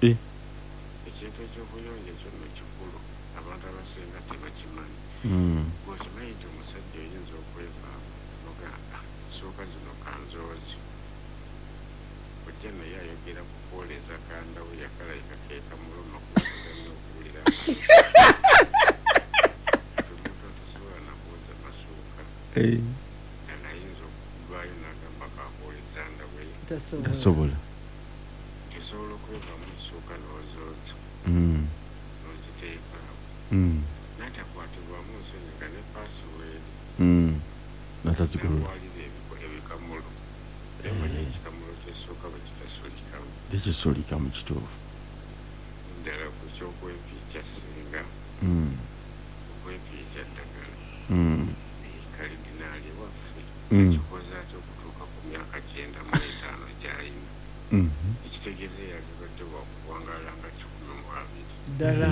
ekintu eky'okuyonja kyonna kikulu abantu abasinga tebakimanyi. Bw'okimanyi nti omusajja oyinza okwevaamu nogamba sooka zino kanzoozi ojja naye ayogera ku kwoleza kandawe yakalayika keekamuloma kuwakuganya okuwulira omuntu atasobola nakuwoza masuuka ayinza okuvaayo n'agamba kakwoleza ndawe tasobola osobola okwevaamu isuuka n'ozooza n'oziteekaawo n'atakwatibwamu nsonyi nga ne paasiweedi natazigulwalira ebikamulo emanya ekikamulo ky'essuuka bwe kitasulikamu tekisulika mu kituufu ddala ku ky'okwepiikya singa okwepiikya ddagala kalidinaali waffe akikoze ate okutuuka ku myaka 95 gy'ayina ekitegeeza yalibadde wakuwangalala nga 12 ddala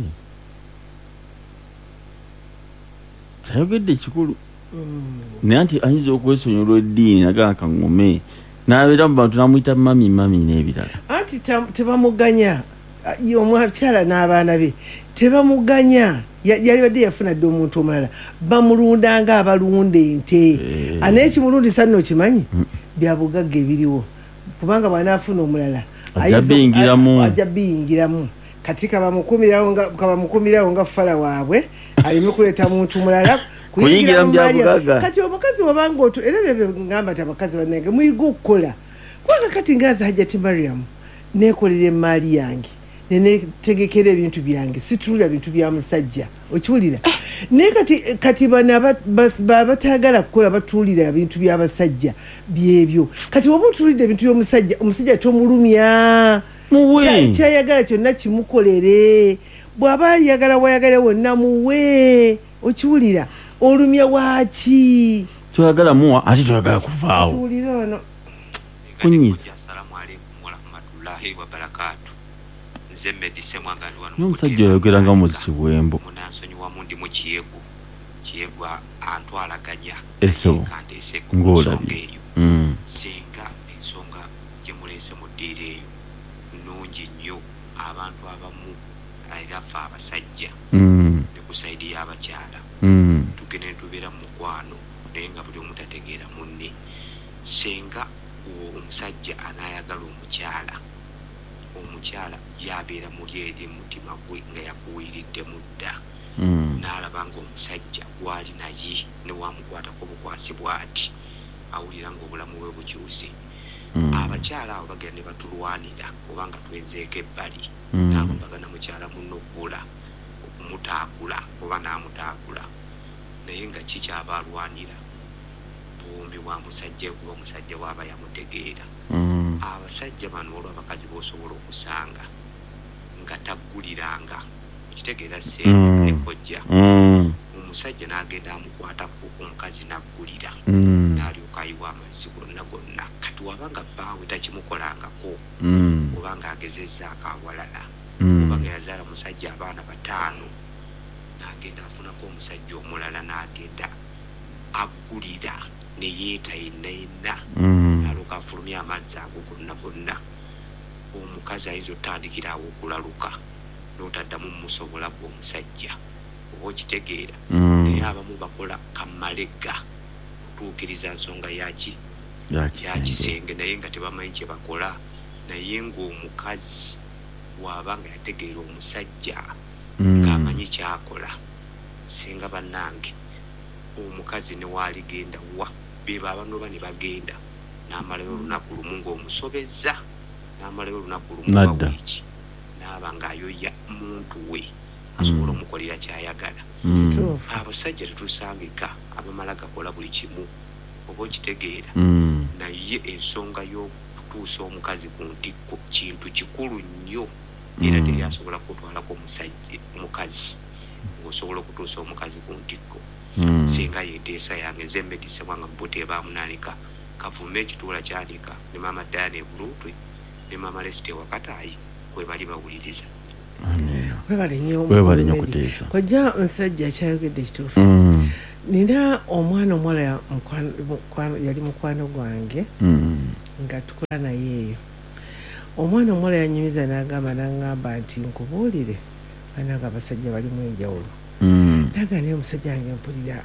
kyayogedde ekikulu naye nti ayinza okwesonyiwa eddiini nagaa kaŋŋume n'abeera mu bantu n'amuyita mami n'ebirala anti tebamuganya omukyala n'abaana be tebamuganya yali badde yafuna dde omuntu omulala bamulunda nga abalunda ente an'ekimulundisa nno okimanyi byabugagga ebiriwo kubanga bw'anaafuna omulala ajja biyingiramu kati kabamukumirawo nga fala waabwe aleme kuleeta muntu mulala kuyingira mu byabugaga. Kati omukazi wabanga otu era bye ngamba ati abakazi bannange muyiga okukola kubanga kati ngaza Hajjati Mariam neekolera emaali yange nenetegekera ebintu byange situlira bintu bya musajja okiwulira naye kati bano batagala kukola batuulira ebintu by'abasajja byebyo kati oba otuulidde ebintu by'omusajja omusajja tomulumya kyayagala kyonna kimukolere bw'aba yagala wayagala wonna muwe okiwulira olumya waki toyagala muwa ate toyagala kuvaawo tuulira ono kunyiza assalamu alaikum warahmatullahi wabarakatu nze medise mwangani wano n'omusajja yayogeranga muzisi bwembo munansonyiwa mundi mu kiyegu antwalaganya esebo ng'olabye singa ensonga gye muleese mu ddiiro eyo nnungi nnyo abantu abamu era ffe abasajja ne ku sayidi y'abakyala tugende tubeera mu mukwano naye nga buli omu tategeera munne senga omusajja anaayagala omukyala yabeera muli eri mutima gwe nga yakuwiiridde mudda n'alaba nga omusajja gwali naye newamukwatako bukwasi bw'ati awulira ng'obulamu bwe bukyuse abakyala abo bagenda ne batulwanira obanga twenzeeko ebbali n'abambagana mukyala munno okugula okumutaagula oba n'amutaagula naye nga kikyaba alwanira buwumbi bwa musajja kuba omusajja bw'aba yamutegeera abasajja bano olwo abakazi b'osobola okusanga nga tagguliranga okitegeera sente nekojja omusajja n'agenda amukwatako omukazi naggulira n'alyoka ayiwa amazzi gonna kati wabanga bbaawe takimukolangako obanga agezezzaako awalala obanga yazaala musajja abaana 5 n'agenda afunako omusajja omulala n'agenda aggulira neyeeta yenna n'alyoka afulumya amazzi ago gonna omukazi ayinza otandikira awo okulaluka n'otaddamu mumusobola gwe omusajja oba okitegeera naye abamu bakola kamalega kutuukiriza nsonga yakisenge naye nga tebamanyi kye bakola naye ng'omukazi bw'aba nga yategeera omusajja ng'amanyi kyakola singa bannange omukazi ne waaligenda wa beba abanoba ne bagenda n'amalayo olunaku lumu ng'omusobezza n'amalayo olunaku lumu wawiiki n'aba ng'ayoya muntu we asobola omukolera kyayagala abasajja tetusangika abamala gakola buli kimu oba okitegeera naye ensonga y'okutuusa omukazi ku ntikko kintu kikulu nnyo era teri asobola kutwalako omukazi ng'osobola okutuusa omukazi ku ntikko singa yenteesa yange nze medise mwanga mbuto ebaamunanika kavume ekituula kyanika ne maama Diana Bulutwe ne maama Lesite Wakataayi kwe bali bawuliriza webale nnyo kuteesa kojja omusajja kyayogedde ekituufu nina omwana omuwala yali mukwano gwange nga tukola naye eyo omwana omuwala yanyumiza n'agamba n'aŋŋamba nti nkubuulire bananga abasajja balimu enjawulo naga naye omusajja wange mpulira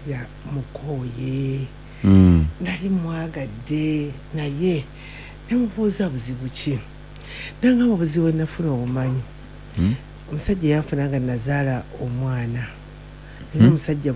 mukooye nali mwagadde naye nemubuuza buzibu ki nangamba obuzibu enafuna obumanyi omusajja yanfunanga nazaala omwana naye omusajja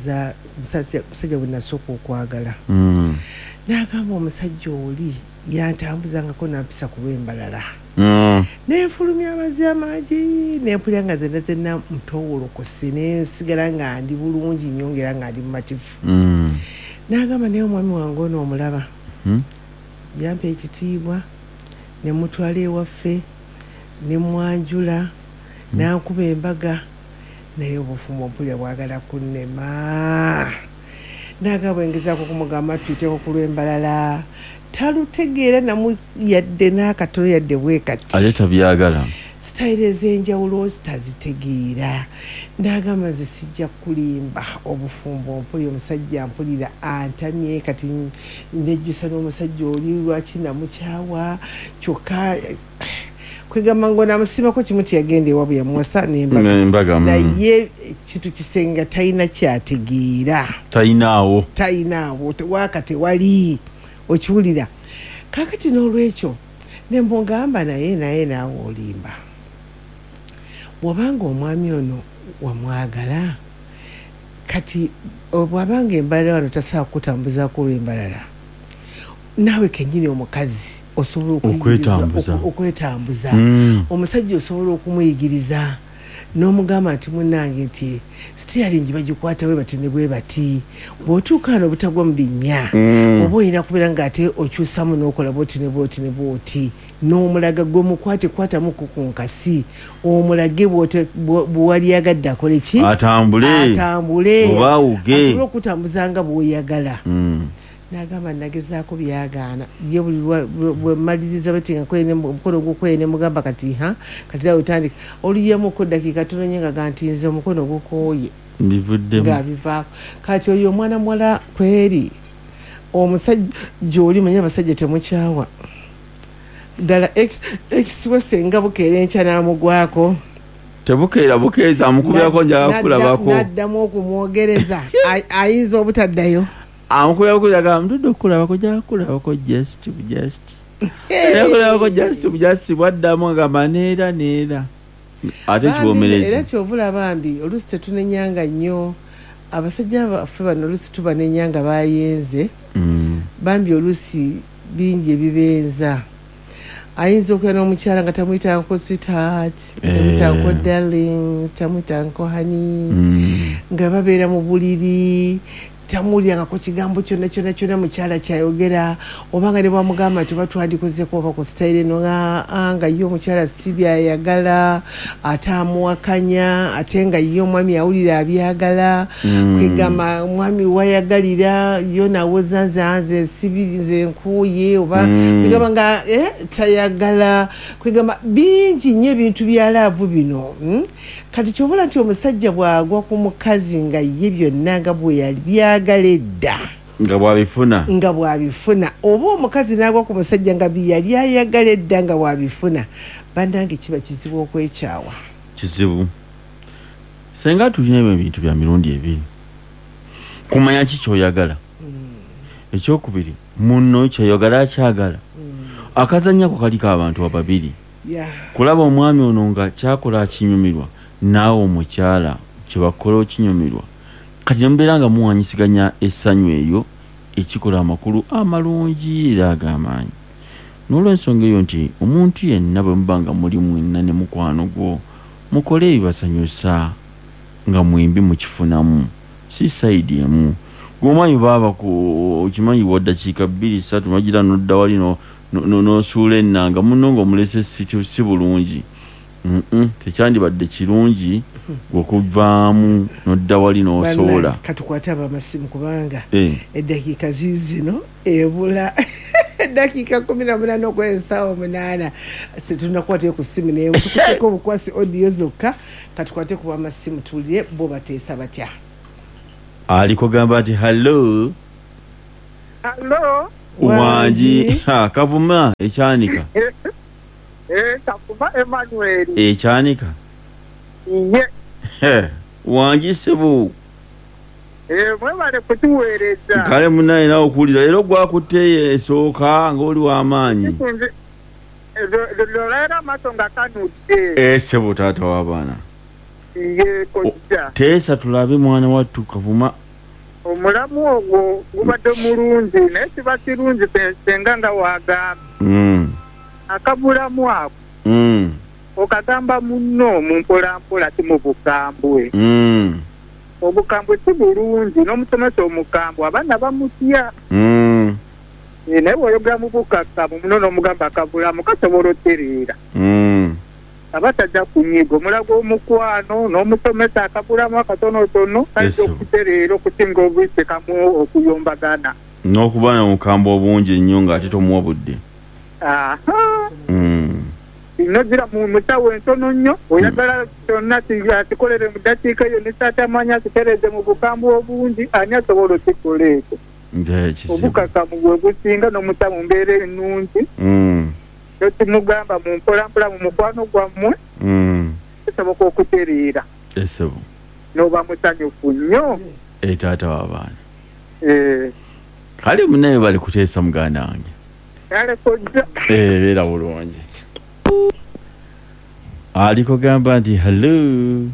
gwe nasooka okwagala nagamba omusajja oli yantambuzangako nampisa ku lw'embalala nenfulumya abazyamagi nempulira nga zenna mutowolokose nensigala nga ndi bulungi nnyo ngera nga ndi mumatifu nagamba naye omwami wange ono omulaba yampa ekitiibwa nemutwala ewaffe nemwanjula nankuba embaga naye obufumbo mpulira bwagala kunnema naga bwengezaako kumugamba tuyiteko ku lw'embalala talutegeera namu yadde n'akatono yadde bwekati ate tabyagala sitayiro ez'enjawulo zitazitegeera nagamba nze sijja kulimba obufumbo mpulira omusajja mpulira antamye kati nejjusa n'omusajja oli lwaki namukyawa kyokka kwegamba ngo namusimako kimu tiyagenda ewa bwe yamuwasa nembaga naye kintu kisenga talina kyategeera talinawo waka tewali okiwulira kakati n'olwekyo nembongamba naye naawe olimba bw'obanga omwami ono wamwagala kati bw'abanga embalala wano tasobola kukutambuzaako olw'embalala naawe kenyini omukazi osobola okwetambuza omusajja osobola okumuyigiriza n'omugamba nti munnange nti sitiyalingi bagikwata bwe bati ne bwe bati bw'otuuka wano obutagwa mu binnya oba olina kubeera ng'ate okyusamu n'okola bwoti ne bwoti ne bwoti n'omulaga gwemukwate kwatamuku ku nkasi omulage bwewali agadde akole ki atambule asobole okutambuza nga bw'oyagala nagamba nagezaako byagaana ye buli bwemaliriza bati nga omukono gukwene mugamba kati kati awo otandika oluyyamuko dakiika tononye nga gantinze omukono gukooye nga bivaako kati oyo omwana muwala kweri omusajja oli manye abasajja temukyawa ddala ekisiwa senga bukeera enkya n'amugwako tebukeera bukeeza amukubyako njaga kulabako n'addamu okumwogereza ayinza obutaddayo amukubya kujaga mtudo okulabako jakulabako just bwaddamu agamba neera ate kibomerezi era kyovula bambi oluusi tetunenyanga nnyo abasajja baffe bano oluusi tubanenyanga bayenze bambi oluusi bingi ebibenza ayinza okuya n'omukyala nga tamuyitangako sweetheart tamuyitangako darling tamuyitangako honey nga babeera mu buliri tamulyangako kigambo kyonna mukyala kyayogera obanga ne bamugamba nti oba twandikozeko oba ku sitayire eno nga ye omukyala si byayagala ate amuwakanya ate nga ye omwami awulira abyagala kwegamba omwami wayagalira yo nawoza nze nze nkuye oba kwegamba nga tayagala kwegamba bingi nnyo ebintu byalaavu bino kati kyobula nti omusajja bwagwa ku mukazi nga ye byonna nga bwe yali byagala edda nga bwabifuna oba omukazi n'agwa ku musajja nga byali ayagala edda nga bwabifuna bannange kiba kizibu okwekyawa kizibu senga tulina ebintu bya mirundi ebiri kumanya ki kyoyagala ekyokubiri munno kyoyagala akyagala akazanyako kaliko abantu ababiri kulaba omwami ono nga kyakola akinyumirwa naawe omukyala kyebakola okinyumirwa kati nembeera nga muwanyisiganya essanyu eyo ekikola amakulu amalungi era ag'amaanyi n'olwensonga eyo nti omuntu yenna bwe muba nga muli mwenna ne mukwano gwo mukole ebibasanyusa nga mwembi mukifunamu si sayidi emu gwomanyi baaba okimanyi wa ddakiika 2-3 magira nodda wali n'osuula ennanga munno ng'omulese si bulungi tekyandibadde kirungi okuvaamu nodda wali n'osoola katukwate abamasimu kubanga eddakiika zizino ebula eddakiika 18 okwensaawa 8 situnakwate ku ssimu naye tukuseko obukwasi odiyo zokka katukwate ku bamasimu tulire bo bateesa batya aliko gamba nti hallo Hello. wangi kavuma ekyanika Kakuma Emmanuel. Ekyanika. Ye. Wangi ssebo. Mwebale kutuweereza. Kale munaye nawe okuwulira era ogwakutte esooka ng'oli w'amaanyi. Lolera amaaso nga kanudde. Ssebo taata w'abaana. Ye kojja. Teesa tulabe mwana wattu Kavuma. Omulamu ogwo gubadde mulungi naye kiba kirungi senga nga wagamba. Akabulamu ako. Okagamba munno mu mpolampola ti mu bukambwe. Obukambwe si bulungi n'omusomesa omukambwe abaana bamutya. Naye bw'oyogera mu bukakkamu muno n'omugamba akabulamu kasobola otereera. Abatajja kunyiga omulago omukwano n'omusomesa akabulamu akatonotono kayinza okutereera okusinga obwise kamu okuyombagana. N'okuba na mukambwe obungi ennyo ng'ate tomuwa budde. Nozira mu musawo entono nnyo oyagala kyonna kikolere mu ddakiika eyo nesatamanya kitereze mu bukambwe obungi ani asobola okikola ekyo. Obukakamu bwe businga n'omusawo mbeera ennungi kyo kimugamba mu mpolampola mu mukwano gwammwe kisoboka okutereera n'oba musanyufu nnyo taata w'abaana. Kale munaye bali kuteesa muganda wange. Kale kojja. Beera bulungi. Aliko gamba nti hello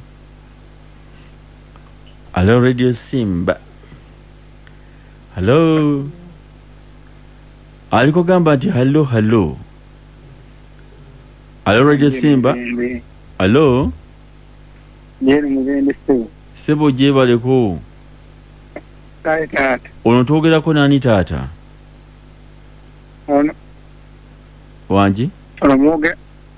Radio Simba. Hello. Aliko gamba nti hello. Radio Simba. Hello. Yeni mugende sebo gyebaleko. Kale taata. Ono twogerako nani taata? Ono. Wangi? Ono mwogera.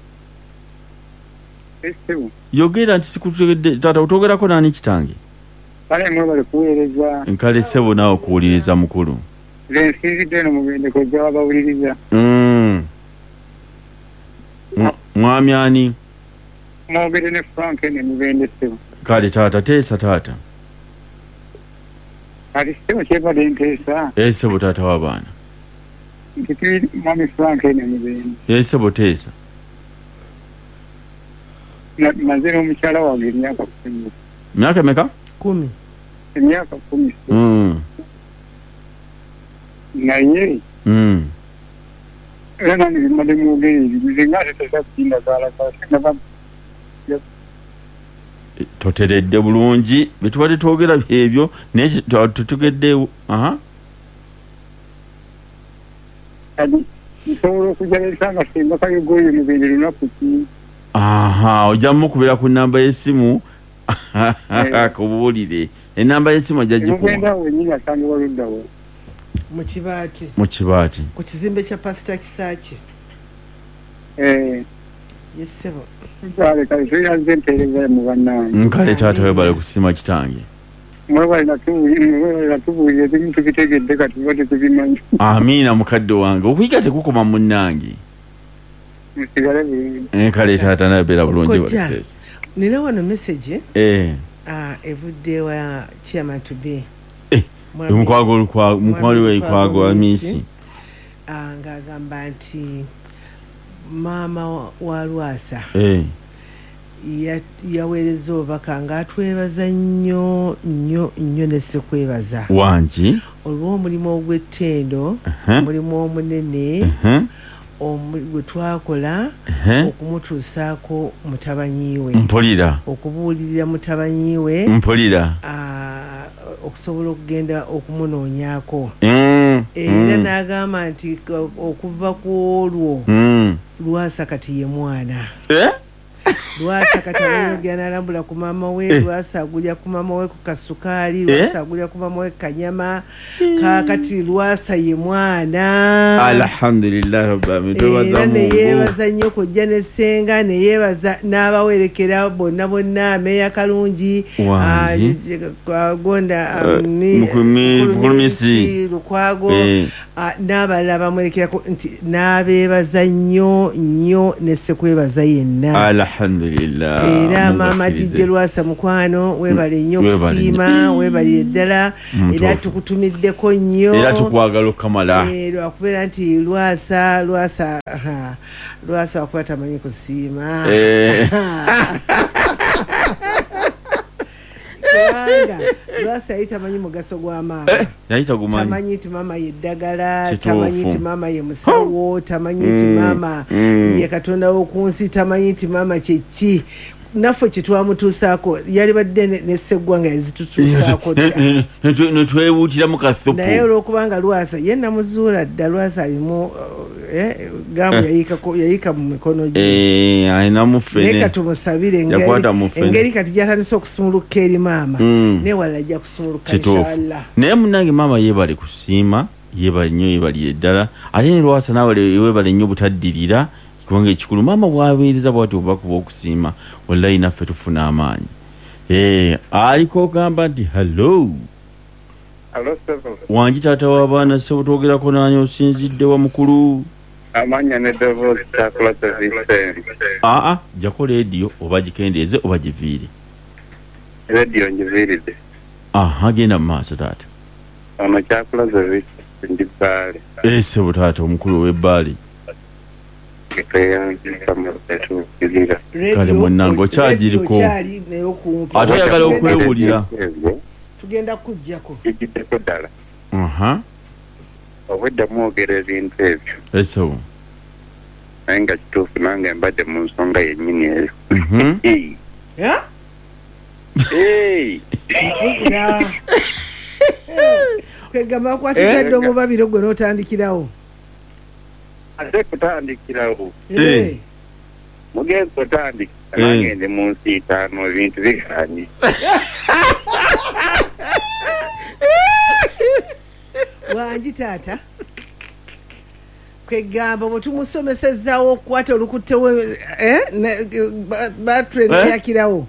Yogera nti sikutegedde taata otwogerako nani kitange? Kale mwebale kuweereza. Nkale sebo naawe okuwuliriza mukulu. Nsinzidde eno mugende kojja wabawuliriza. Mwami ani? Mwogere ne Frank ne mugende sebo. Kale taata teesa taata. Kale sebo kyebadde nteesa. Sebo taata w'abaana. Nkitiri mwami Frank ne mugende. Sebo teesa. Maze n'omukyala wange emyaka 10. Myaka meka? 10. Emyaka 10. Naye. Era nani bimadde mwogere nze ngate tesakutinda kaala toteredde bulungi betubadde twogera ebyo naye tutegeddeewo. nsobola okujalesa nga singa kayogoye mugende lunaku ki. Ojja mukubira ku namba y'essimu kubuulire enamba y'essimu ajja gikuba wenyini asangibwa luddawo mu kibaati ku kizimbe kya pasita Kisaakye. Yesebo kale tuyaze ntereza mu bannange. Nkale taata webale kusima kitange. Mwebale natubuulire ebintu bitegedde kati bade tubimanyi. Amiina mukadde wange okuyiga tekukoma munnange. Musigale bulungi. Kale taata nabeera bulungi baliteesa. Nina wano message evudde wa chairman to be. Mukwali w'ekwago Amisi. Ng'agamba nti maama wa Lwasa yaweereza obubaka ng'atwebaza nnyo ne ssekwebaza wangi olw'omulimu ogw'ettendo omulimu omunene gwe twakola okumutuusaako mutabanyi we okubuulirira mutabanyi we okusobola okugenda okumunoonyaako era n'agamba nti okuva ku olwo Lwasa kati ye mwana Lwasa kati ayogera n'alambula ku maama we Lwasa agulya ku maama we ku kasukaali Lwasa agulya ku maama we kanyama kakati Lwasa ye mwana. Alhamdulillah rabbil alamin. Era ne yeebaza nnyo kojja ne ssenga ne yeebaza n'abawerekera bonna Meya Kalungi Gonda Mukulumisi Lukwago n'abalala bamwerekerako nti n'abeebaza nnyo ne ssekwebaza yenna. Alhamdulillah. alhamdulillah era mama DJ Lwasa mukwano webale nnyo okusiima webale ddala era tukutumiddeko nnyo era tukwagala okamala lwakubeera nti Lwasa wakuba tamanyi kusiima Lwasa yayita manyi mugaso gwa maama tamanyi ti maama yeddagala tamanyi ti maama ye musawo tamanyi ti maama ye katonda w'okunsi tamanyi ti maama kyeki naffe kyetwamutuusaako yali badde ne sseggwanga yazitutuusaako netwewuutira mu kathupu naye olwokubanga Lwasa ye namuzuula dda Lwasa alimu gamu yayika mu mikono gye alina mufene naye katumusabire engeri kati gyatandise okusumuluka eri maama newalala ajja kusumuluka inshallah naye munnange maama yeebale kusiima yeebale nnyo yeebaliye ddala ate ne Lwasa naawe weebale nnyo butaddirira kubanga ekikulu maama bwabeereza bwati obakuba okusiima wallahi naffe tufuna amaanyi aliko ogamba nti hallo wangi taata w'abaana ssebo twogerako naani osinzidde wa mukulu amanya ne Davos Chakula Service jako radio oba gikendeeze oba giviire radio ngiviiridde genda mu maaso taata ono Chakula Service ndi Bbaale ssebo taata omukulu ow'Ebbaale kale munnange okyagiriko ate oyagala okwewulira tugenda kujjako ekiteko ddala obwedda mwogera ebintu ebyo eso naye nga kituufu nange mbadde mu nsonga yennyini eyo kwegamba kwatidde omubabiro gwe n'otandikirawo ate kutandikirawo mugenzi otandikira nange ndi mu nsi itaano ebintu bigaanye wangi taata kwegamba bwe tumusomesezaawo okukwata olukuttewe batule neyakirawo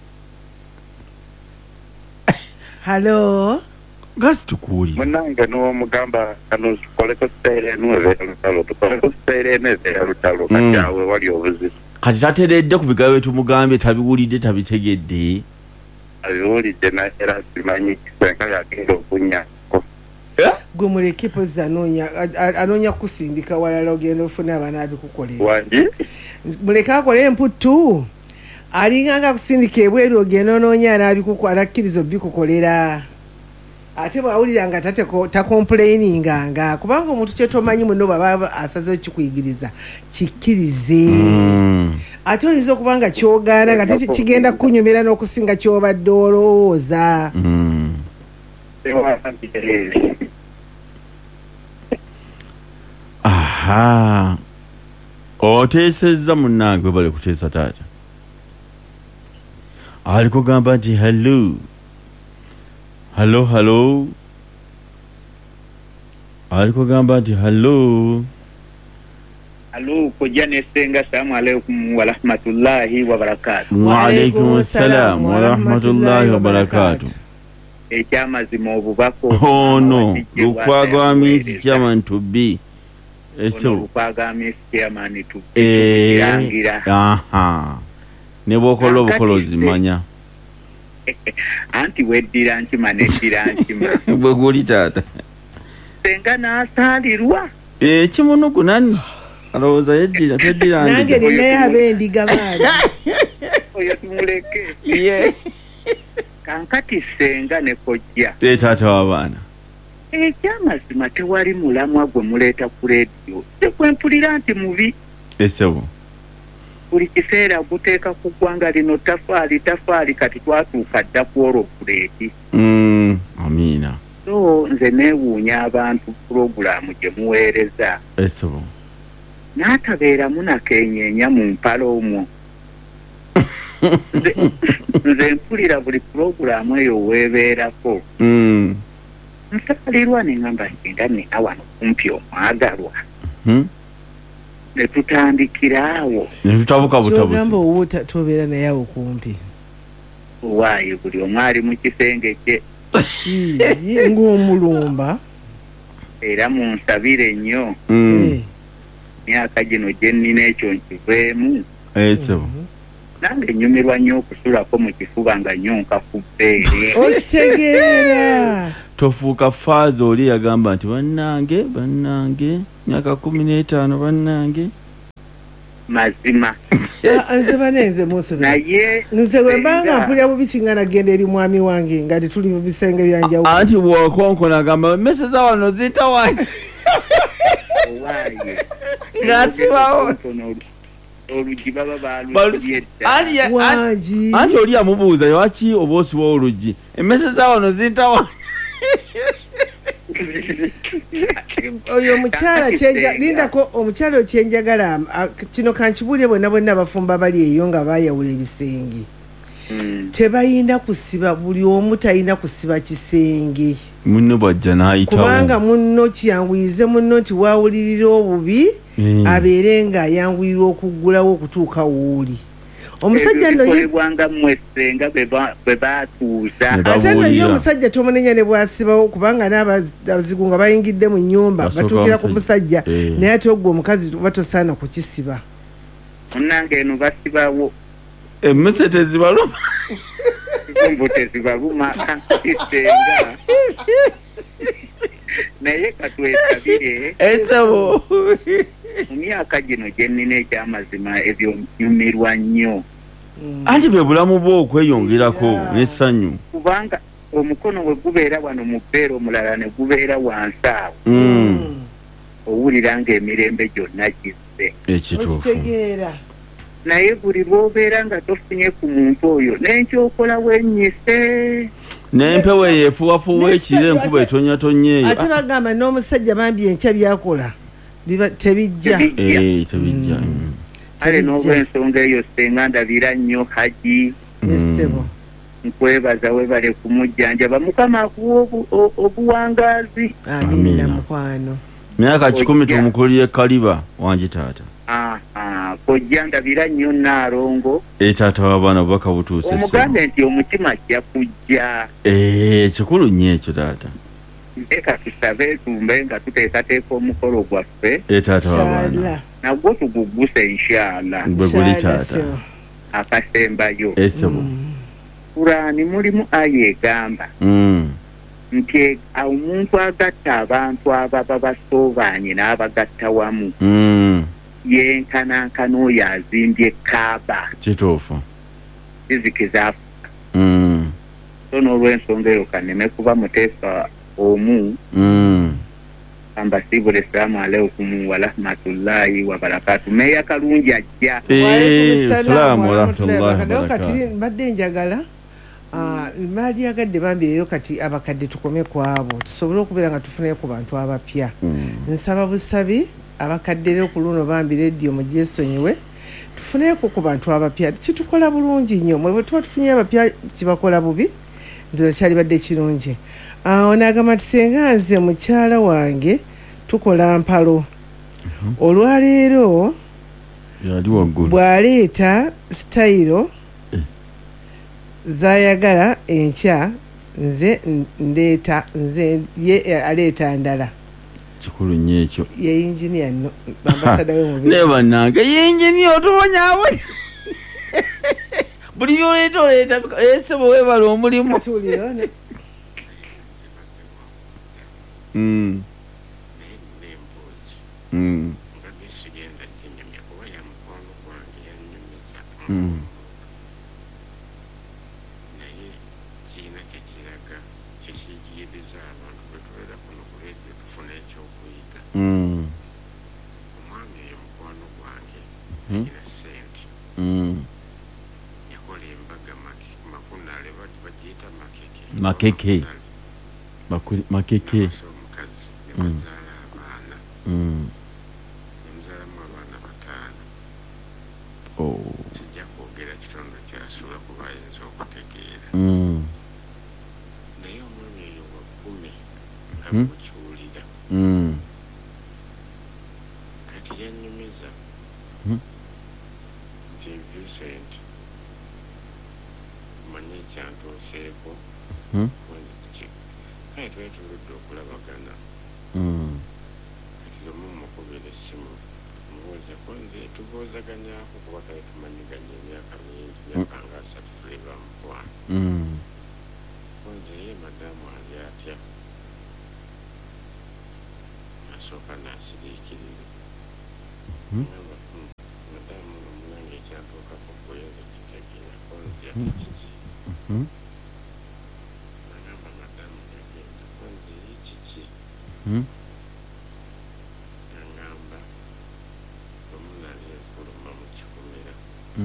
halo gasi tukuwulire munange n'omugamba kano tukoleko sitaire enu ebeera lutalo tukoleko sitaire enu ebeera lutalo kati awe wali obuzibu kati tateredde ku bigambo tumugambye tabiwulidde tabitegedde abiwulidde naye era simanyi kisenga yagenda okunyako gwe muleke pozi anoonya kusindika walala ogenda ofuna abaana abikukolera wangi muleke akole emputtu alinganga kusindika ebweru ogenda onoonya anakkiriza obikukolera ate bwawulira nga takomplaininga kubanga omuntu kyetomanyi muno baba asazeho kikuyigiriza kikkirize ate oyinza okuba nga kyogaana nga kigenda kunyumira n'okusinga kyobadde olowooza oteesezza munnange webale kuteesa taata aliko gamba nti hallo aliko gamba nti hallo kojja nesenga salamu alaikum wa rahmatullahi wa barakatuh wa alaikum salam wa rahmatullahi wa barakatuh ekyamazima obubako ono lukwaga miss chairman to be lukwaga miss chairman to be ne bwokola obukola ozimanya anti weddira nkima neddira nkima bwe guli taata senga n'asaalirwa kimunuku nani alowooza yeddira teddira nange ninaye abendiga baali oyo tumuleke kankati senga ne kojja taata w'abaana ekyamazima tewali mulamwa gwe muleeta ku leediyo tekwempulira nti mubi esebo buli kiseera guteeka ku ggwanga lino tafaali kati twatuuka dda ku olopuleeti amiina so nze neewuunya abantu pulogulaamu gye muweereza esebo n'atabeeramu nakenyeenya mu mpalo omwo nze mpulira buli pulogulaamu eyo weebeerako nsaalirwa ne ngamba ngenda nina wano kumpi omwagalwa ne tutandikira awo ne tutabukabutabuzi owuwo tobeera naye awo kumpi waayo buli omu ali mu kisenge kye ng'omulumba era munsabire nnyo myaka gino gye nnina ekyo nkiveemu esebo nange nyumirwa nnyo okusulako mu kifuba nga nyonka ku bbeere. Okitegeera. Tofuuka faaza oli yagamba nti bannange myaka 15 bannange. Mazima. Nze banenze musobe. Naye nze bwe mbanga mpulira bubi kingana genda eri mwami wange nga tuli mu bisenge byanjawulo. Anti bw'okonkona agamba mmese za wano ziyita wange. Owaye. Ngasibawo. Olugi baba balubyedda. Anti oli amubuuza lwaki oba osiba olugi. Emmese za wano ziyita wange. Oyo omukyala lindako omukyala okyenjagala kino kankibulye bonna abafumba bali eyo nga bayawula ebisenge tebayina kusiba buli omu talina kusiba kisenge munno bwajja n'ayitawo kubanga munno kiyanguyize munno nti waawulirira obubi abeere nga ayanguyirwa okuggulawo okutuuka wooli omusajja nno yeebwanga mwesenga bwe baatuuza ate nno ye omusajja tomunenya ne bwasibawo kubanga n'abazigu nga bayingidde mu nnyumba batuukira ku musajja naye ate ogwo omukazi batosaana kukisiba munnange eno basibawo emmese tezibaluma mbu tezibaluma kisenga naye katwesabire ensabo mu myaka gino gye nnina ekyamazima ebyo nyumirwa nnyo anti bwe bulamu bwo okweyongerako n'essanyu kubanga omukono bwe gubeera wano mu bbeera omulala ne gubeera wansi awo owulira ng'emirembe gyonna gizze ekituufu naye buli lw'obeera nga tofunye ku muntu oyo n'enkyokola wennyise n'empewo yeefuwafuwa ekire enkuba etonyatonyeeyo ate bagamba n'omusajja bambi enkya byakola tebijja ale n'olw'ensonga eyo senga ndabira nnyo haji esebo nkwebaza webale kumujjanjaba mukama akuwa obuwangaazi amina mukwano myaka 10 tumukulire kaliba wangi taata kojja ndabira nnyo Naalongo taata w'abaana bubaka butuuse omugambe nti omutima ajja kujja kikulu nnyo ekyo taata leka tusabe tumbe nga tuteekateeka omukolo gwaffe taata w'abaana nagwo tugugguse inshallah gwe guli taata akasembayo esebo Kurani mulimu aya egamba nti omuntu agatta abantu ababa basoobaanye n'abagatta wamu yenkanankana oyo azimbye Kaaba kituufu zizikizaafuka so n'olw'ensonga eyo kaneme kuba muteesa omu ambasibule assalamu alaikum wa rahmatullahi wa barakatuh meya kalungi ajja assalamu wa rahmatullahi wa barakatuh kati mbadde njagala maali agadde bambireyo kati abakadde tukome ku abo tusobole okubeera nga tufunayo ku bantu abapya nsaba busabi abakadde leo ku luno bambi radio mugyesonyiwe tufuneeko ku bantu abapya kitukola bulungi nnyo mwe bwe tuba tufunye abapya kibakola bubi ndoza kyali badde kirungi ono agamba nti senga nze mukyala wange tukola mpalo olwaleero bw'aleeta sitayiro zayagala enkya nze ndeeta nze ye aleeta ndala kikulu nnyo ekyo ye engineer no ambassador w'omubiri ne bannange ye engineer otobonyaabo buli byoleeta esebo weebala omulimu tulione mbadde sigenda gyenyumya kuba ya mukwano gwange yannyumiza naye kiina kyekiraga kyekiyigiriza abantu bwe tubeera kuno ku leediyo tufuna ekyokuyiga omwami eyo mukwano gwange alina ssente yakola embaga makunale bagiyita makeke omukazi ne bazaala abaana nemuzaalamu abaana 5 sijja kwogera kitundu kyasula kuba ayinza okutegeera naye omwami eyo wa 10 nga mukiwulira kati yannyumiza nti Vincent manye ekyantuuseeko kale twetuludde okulabagana kati lumu mukubira essimu ndowooza konze tubuuzaganyako kuba kale tumanyiganya emyaka mingi myaka nga 3 tuli bamukwano konze ye madamu ali atya nasooka nasiriikirira ngamba madamu nomunange ekyantuukako kuyinza kitegeera konze ate kiki nagamba madamu yagenda konze ye kiki nagamba omunali enfuluma mu kikomera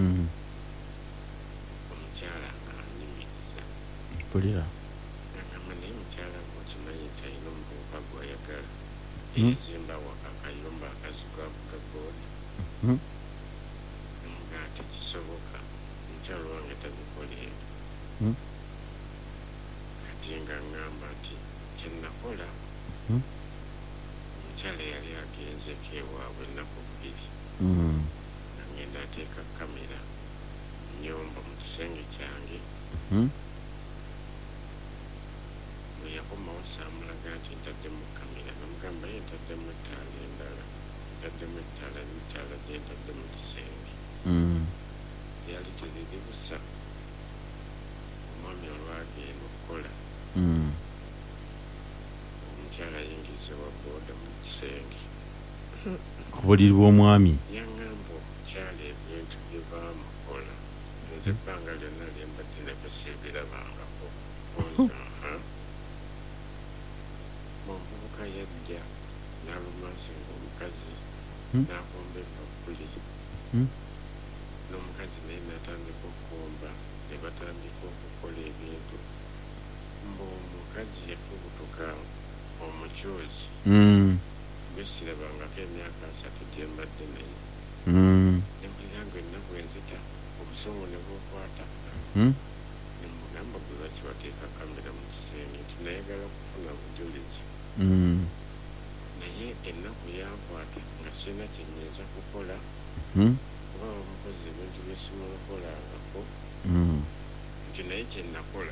omukyala nga anyumiriza pulira nagamba naye mukyala okimanyi nti alina omuvubuka gwayagala ezimba waka akayumba akazigwavuga booda nga tekisoboka mukyala wange tabikoleera kati nga ngamba nti kyenakola omukyala yali agenzeko ewaabwe ennaku 2 nga ngenda ateeka kamera nyomba mu kisenge kyange bwe yakomawo saamulaga nti ntaddemu kamera namugamba ye ntaddemu ettaala endala ntaddemu ettaala gye ntadde mu kisenge yali teriri busa omwami olwagenda okukola omukyala ayingiza wa booda mu kisenge ku buliri bw'omwami yaŋŋamba omukyala ebintu bye baamukola nze ebbanga lyonna lyembadde nebesiibirabangako omuvubuka yajja n'alumansi ng'omukazi n'akomba ebbakuli n'omukazi naye n'atandika okukomba ne batandika okukola ebintu ng'omukazi yafubutuka omukyozi besirabangako emyaka 3 gyembadde naye nempulira nga ennaku enzita obusungu ne bukwata nemugamba gwe lwaki wateeka kamera mu kisenge nti nayagala kufuna bujulizi naye ennaku yankwata nga sirina kyenyinza kukola kuba bamukozi ebintu byesimukolangako nti naye kyenakola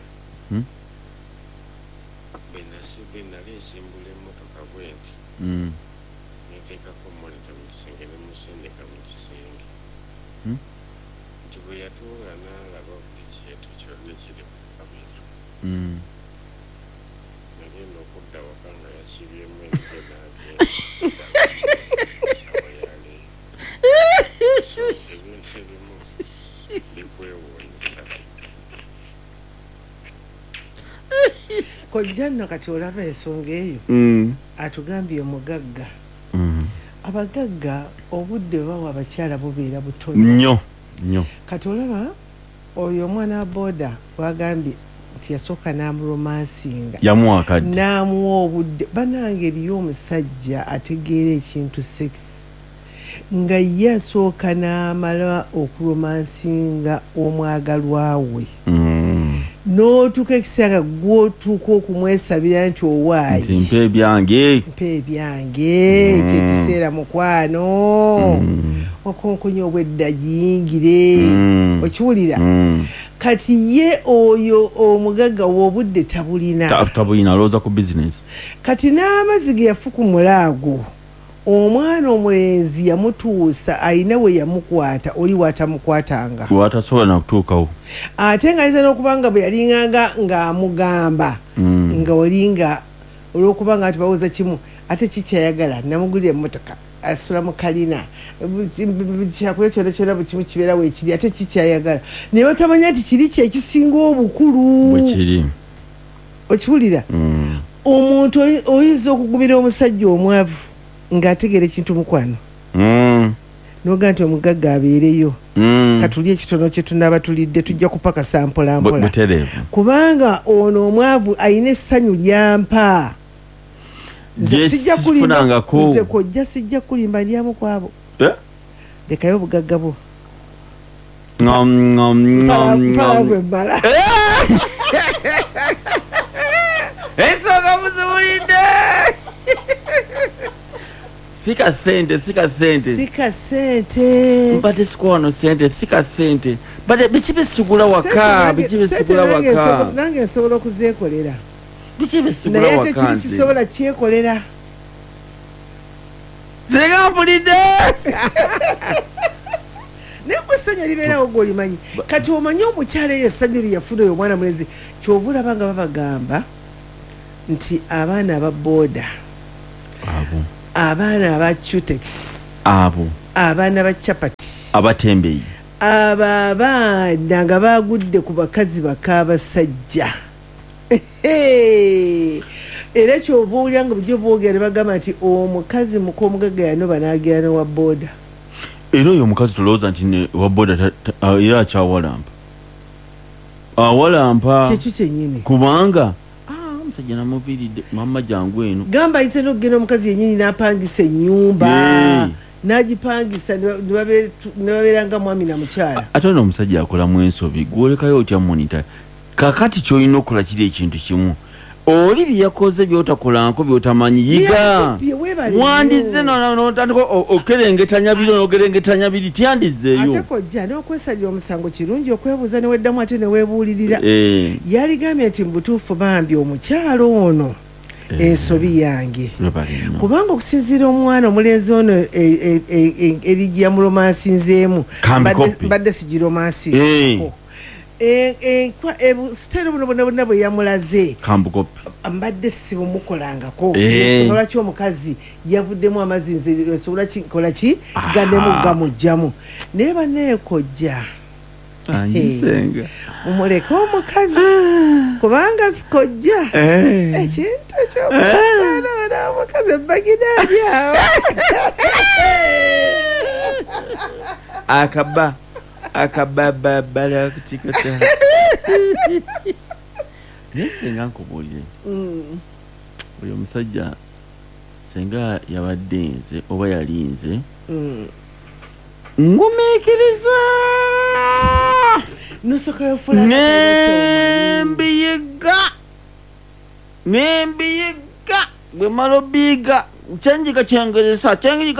bwe nali nsimbula emmotoka bwe nti neteekako monita mu kisenge nemusindika mu kisenge nti bwe yatuula n'alaba buli kintu kyonna kiri ku kamera nagenda okudda waka nga yasibyemu emige n'agenda yaleero so ebintu ebimu bikwewuunyisa kojja nno kati olaba ensonga eyo atugambye omugagga abagagga obudde bawa abakyala bubeera butono nnyo kati olaba oyo omwana wa booda wagambye nti yasooka n'amuromansinga yamuwa akadde n'amuwa obudde banange eriyo omusajja ategeera ekintu sex nga ye asooka n'amala okuromansinga omwagalwa we n'otuuka ekiseera gw'otuuka okumwesabira nti owaayi mpa ebyange kyekiseera mukwano wakonkonya obwedda giyingire okiwulira kati ye oyo omugagga w'obudde tabulina alowooza ku bizinesi kati n'amazzi ge yafu ku mulaago omwana omulenzi yamutuusa ayina we yamukwata oli watamukwatanga watasobola nakutuukawo ate nga ayinza n'okubanga bwe yalinganga ng'amugamba nga olinga olw'okubanga ati bawuza kimu ate kikyayagala namugulira emmotoka asula mu kalina kyakulya kyona kyona bukimu kibeerawo ekiri ate kikyayagala naye batamanya nti kiri kyekisinga obukulu bwekiri okiwulira omuntu oyinza okugumira omusajja omwavu ng'ategeera ekintu mukwano noga nti omugagga abeereyo katuli ekitono kye tunaaba tulidde tujja kupakasa mpolampola kubanga ono omwavu ayina essanyu lyampa nze kojja sijja kulimba ndyamu kwabo lekayo obugagga bwo mpalavu emmala ensonga muziwulidde Sika sente mbate sikwano sente sika sente bade biki bisigula waka nange nsobola okuzeekolera biki bisigula waka naye tekiri kisobola kyekolera Senga mpulidde. N'essanyu libeerawo gw'olimanyi kati omanyi omukyala eyo essanyu lye yafuna oyo omwana mulezi kyova olaba nga babagamba nti abaana aba booda abaana aba cutex abaana ba chapati abatembeyi abo abaana nga bagudde ku bakazi bak'abasajja era kyova olya nga bujjo boogera bagamba nti omukazi mukomugaga yanoba n'agera ne wa booda. Era oyo omukazi tulowooza nti wa booda era akyawalampa awalampa kyekyo kyennyini kubanga omusajja namuviiridde mama jangu eno gamba ayise n'okugenda omukazi yennyini n'apangisa ennyumba n'agipangisa ne babeera nga mwami na mukyala. ate ono omusajja akolamu ensobi gwolekayo otya monita kakati kyolina okukola kiri ekintu kimu oli byeyakoze byotakolanko byotamanyi yiga wandize notandika okerengetanya biri nogerengetanya biri tyandizeeyo ate kojja n'okwesalira omusango kirungi okwebuuza neweddamu ate neweebuulirira yaligambye nti mu butuufu bambi omukyalo ono ensobi yange kubanga okusinziira omwana omulenzi ono erigya mu romansinzeemu mbadde sigiromansi sitero bonna bwe yamulaze mbadde sibumukolangako lwaki omukazi yavuddemu amazinzi esobola kikola ki gandemu gamugjamu naye banneekojja mumuleke omukazi kubanga sikojja ekintu ekyokuana omukazi ebbaginaabyawo akabababala kutikata naye senga nkubuulire oyo omusajja senga yabadde nze oba yali nze ngumiikiriza nembiyiga bwe mala obiyiga kyenjika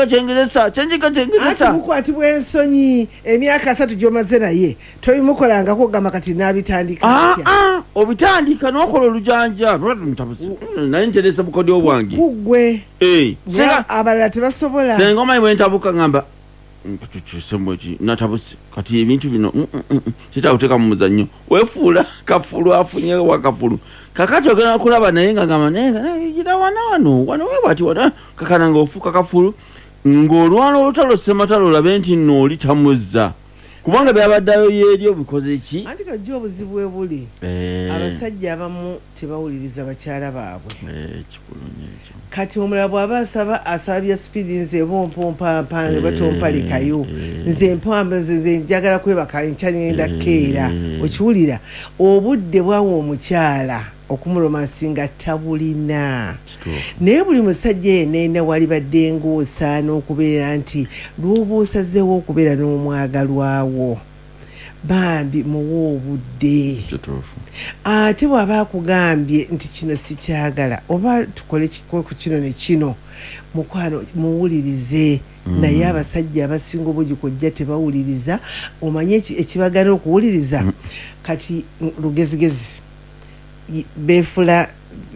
mukwatibwa ensonyi emyaka 3 gyomaze naye tobimukolangako gamba kati nabitandika obitandika nokola olujanja naye nteresa bukodyo bwange kugwe abalala tebasobola senga omanyi bwentabuka ngamba tukyusemweki natabuse kati ebintu bino kitawuteka mu muzannyo wefuula kafulu afunye wakafulu kakati ogenda kulaba naye nga gamba gira wano webati kakana nga ofuuka kafulu ng'olwana olutalo sematalo olabe nti nno oli tamuzza kubanga byabaddayo yeeri obikoze ki anti kajja obuzibu bwe buli abasajja abamu tebawuliriza bakyala baabwe kati omulala bw'aba asaba bya sipiidi nze bompompampa ne batompalekayo nze mpamba nze njagala kwebaka enkya ngenda keera okiwulira obudde bwawa omukyala okumuromansinga tabulina naye buli musajja yenna wali badde ng'osaana okubeera nti lw'oba osazeewo okubeera n'omwagalwawo bambi muwe obudde ate bw'aba akugambye nti kino sikyagala oba tukole ku kino ne kino mukwano muwulirize naye abasajja abasinga obungi kojja tebawuliriza omanye ekibagana okuwuliriza kati lugezigezi befula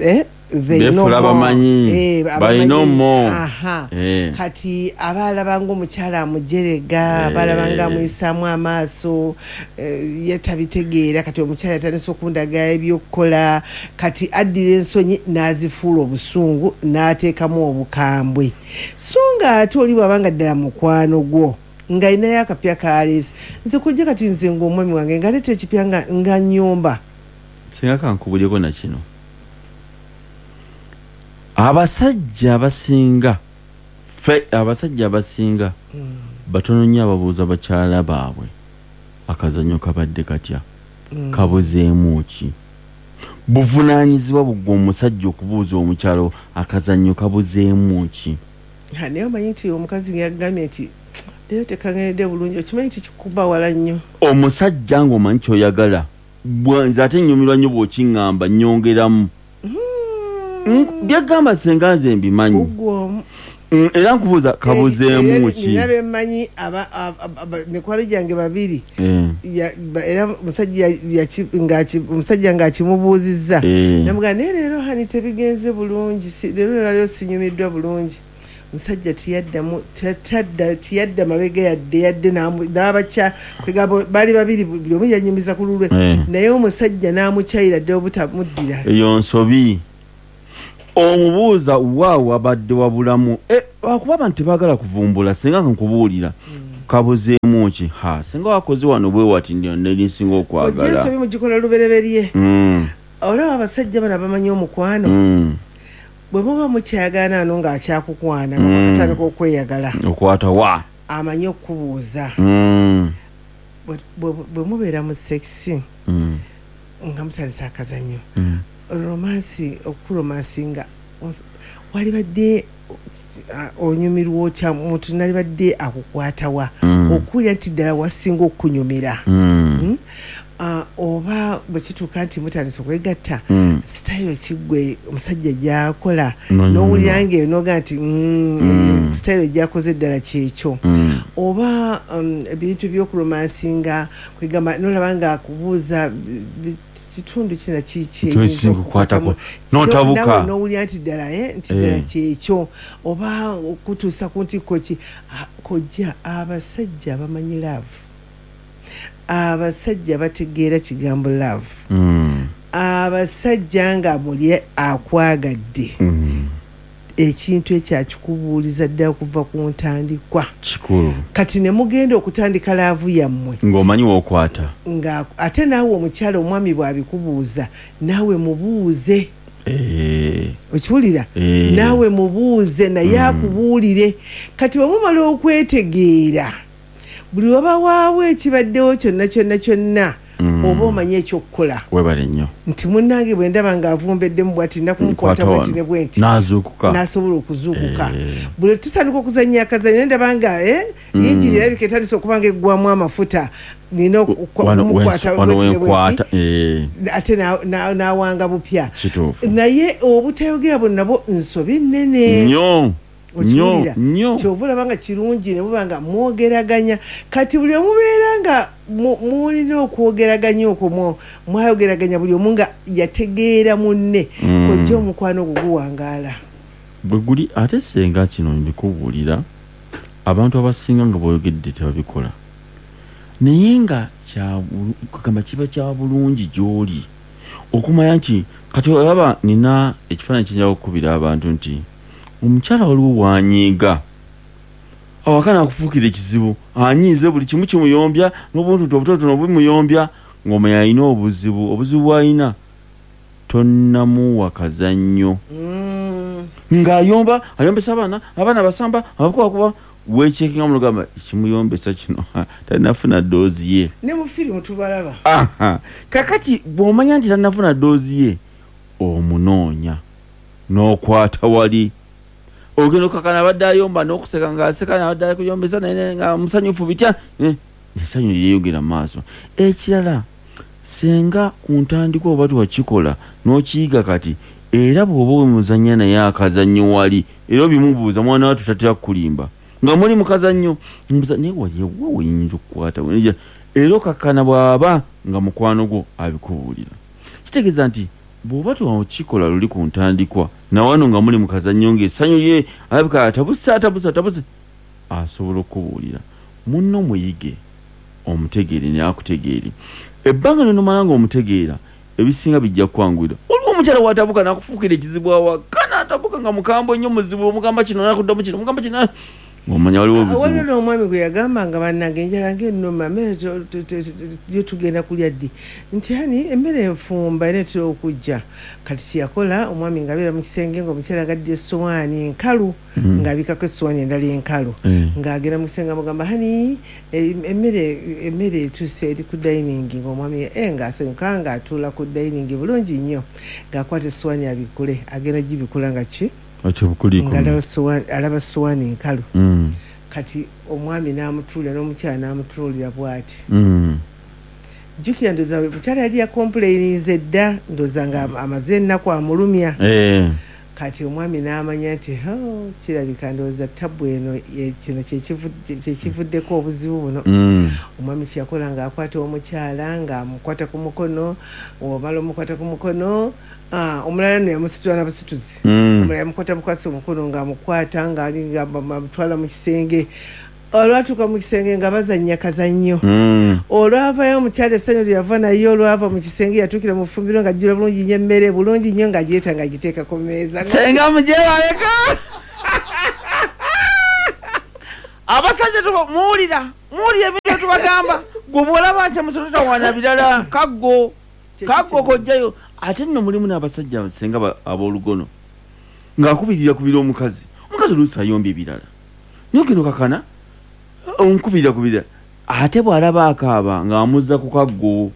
bamanyi bainomo kati abalabanga omukyala amujerega abalabanga amuyisaamu amaaso yetabitegeera kati omukyala yatandise okundaga ebyokukola kati addira ensonyi n'azifuula obusungu n'ateekamu obukambwe so nga ate oli bwabanga ddala mukwano gwo ng'alinayo akapya kaleese nze kujja kati nze ng'omwami wange ngaleeta ekipya nga nnyumba singa kankubulyeko na kino abasajja abasinga batono nnyo ababuuza bakyala baabwe akazannyo kabadde katya kabuzeemu ki buvunaanyizibwa bugwa omusajja okubuuza omukyalo akazannyo kabuzeemu ki naye omanyi nti omukazi yagambye nti leero tekangeredde bulungi okimanyi nti kikuba wala nnyo omusajja ng'omanyi kyoyagala nze ate nnyumirwa nnyo bw'okiŋŋamba nnyongeramu byagamba senga nze mbimanyi era nkubuuza kabuzeemu ki nina bemmanyi mikwalo gyange babiri era omusajja ng'akimubuuzizza namugamba naye leero hani tebigenze bulungi leero sinyumiddwa bulungi musajja tiyadda mabega yadde n'abakya kwegamba bali babiri buli omu yanyumiza ku lulwe naye omusajja n'amukyayira ddala obutamuddira eyo nsobi omubuuza waawo abadde wabulamu akuba abantu tebaagala kuvumbula singa nkubuulira kabuzeemu ki singa wakoze wano bwe wati nerinsinga okwagala ensobi mugikola lubereberye olaba abasajja bano bamanyi omukwano bwe muba mukyagana ano ng'akyakukwana bakatandika okweyagala okwata wa amanyi okubuuza bwe mubeera mu sekisi nga mutandisa akazanyo romansi okuromansinga wali badde onyumirwa otya muntu nali badde akukwatawa okuwulira nti ddala wasinga okunyumira oba bwe kituuka nti mutandisa okwegatta sitayiro kiggwe omusajja gyakola n'owulira ngaeyo noga nti sitayiro gyakoze ddala kyekyo oba ebintu by'okuromansinga kwegamba nolaba nga akubuuza kitundu kina kikyekwatako notabuka n'owulira nti ddala kyekyo oba okutuusa ku ntikko ki kojja abasajja bamanyi laavu abasajja bategeera kigambo love abasajja nga muli akwagadde ekintu ekyakikubuuliza ddala okuva ku ntandikwa kikulu kati ne mugenda okutandika laavu yammwe ng'omanyi wookwata nga ate naawe omukyala omwami bw'abikubuuza naawe mubuuze okiwulira naawe mubuuze naye akubuulire kati bwemumala okwetegeera buli waba waawe ekibaddewo kyonna oba omanyi ekyokukola webale nnyo nti munnange bwe ndaba ng'avumbeddemu bwati nakumukwata bweti ne bwenti n'asobola okuzuukuka buli tutandika okuzannya akazanyo ndaba nga yinjiri erabika etandisa okuba nga eggwamu amafuta nina okumukwata bweti ne bwenti ate n'awanga bupya naye obutayogera bwe nabwo nsobi nnene nnyo okiwulira kyova olaba nga kirungi ne buba nga mwogeraganya kati buli omubeera nga mulina okwogeraganya okwo mwayogeraganya buli omu nga yategeera munne kojja omukwano ogwo guwangaala bwe guli ate senga kino mbikubuulira abantu abasinga nga boyogedde tebabikola naye nga kugamba kiba kya bulungi gy'oli okumanya nti kati olaba nina ekifaananyi kyenjala okukubira abantu nti omukyala waliwo wanyiiga awakana akufuukira ekizibu anyiize buli kimu kimuyombya n'obuntu obutonotono bumuyombya ng'omanya alina obuzibu bw'alina tonnamuwa kazannyo ng'ayombesa abaana basamba abakubakuba weekyekinga mulugamba kimuyombesa kino talinafuna doozi ye ne mu firimu tubalaba kakati bw'omanya nti talinafuna doozi ye omunoonya n'okwata wali ogenda okakana abadde ayomba n'okuseka ng'aseka n'abadde akuyombesa naye nga musanyufu bitya essanyu lyeyongera mu maaso ekirala senga ku ntandika oba tiwakikola n'okiyiga kati era bw'oba wemuzannya naye akazannyo wali era obimubuuza mwana wattu tatera kukulimba nga muli mu kazannyo naye waliwa weyinza okukwata era okakana bw'aba nga mukwano gwo abikubuulira kitegeeza nti bw'oba tiwakikola luli ku ntandikwa nawano nga muli mu kazannyo ng'essanyu lye alabika atabuse asobola okubuulira munno muyige omutegeere naye akutegeere ebbanga lyonomala nga omutegeera ebisinga bijja kukwanguyira oliwo omukyala watabuka nakufuukira ekizibu awakana atabuka nga mukambwe nnyo muzibu omugamba kino nakuddamu kino omugamba kino ng'omanya waliwo obuzibu waliwo n'omwami gwe yagamba nga bannange enjala ng'ennoma mmere gyetugenda kulya ddi nti hani emmere enfumba era etera okujja kati kyeyakola omwami ng'abeera mu kisenge ng'omukyala gaddye essowaani enkalu ng'abikako essowaani endala enkalu ng'agenda mu kisenge amugamba hani emmere etuuse eri ku dayiningi ng'omwami ng'asanyuka ng'atuula ku dayiningi bulungi nnyo ng'akwata essowaani abikule agenda gibikula nga ki alaba sowaani enkalu kati omwami n'amutuulira n'omukyala n'amutuulira bw'ati jjukira ndoza mukyala yali yakompulayinize dda ndoza nga amaze ennaku amulumya kati omwami n'amanya nti kirabika ndowooza ttabu eno kino kyekivuddeko obuzibu buno. Omwami kyeyakola ng'akwata omukyala ng'amukwata ku mukono, omala omukwata ku mukono omulala no yamusitula n'abasituzi, omulala yamukwata bukwasi omukono ng'amukwata ng'amutwala mu kisenge. Olwatuuka mu kisenge nga bazannya kazannyo. Olwavayo omukyala essanyu lyava naye olwava mu kisenge yatuukira mu ffumbiro ng'ajjula bulungi nnyo emmere bulungi nnyo ng'agyeta ng'agiteeka ku meeza. Senga mugyewaleka. Abasajja muwulira ebintu tubagamba. Gwe bw'olaba nti musolo tawaana birala kaggo kojjayo. Ate nno mulimu n'abasajja senga ab'olugono ng'akubirira omukazi oluusi ayombye ebirala nyogeno kakana onkubirira ate bw'alaba akaaba ng'amuzza ku kaggo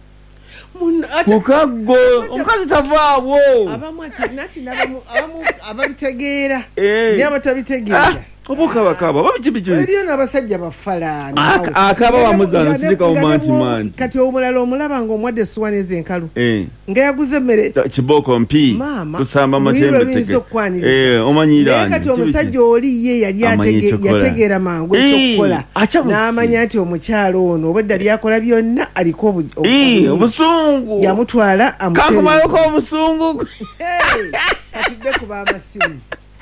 omukazi tavaabwo. Abamu nati abamu ababitegeera n'abatabitegeera obukabakaba eriyo n'abasajja bafala akaba wamuzana sirika omanti kati omulala omulaba ng'omwadde essuwani ez'enkalu nga yaguze emmere kiboko mpi kusamba matembe omanyira naye kati omusajja oli ye yali yategeera mangu ekyokukola n'amanya nti omukyalo ono obwedda byakola byonna aliko obusungu yamutwala kankumaleko obusungu katudde kuba amasimu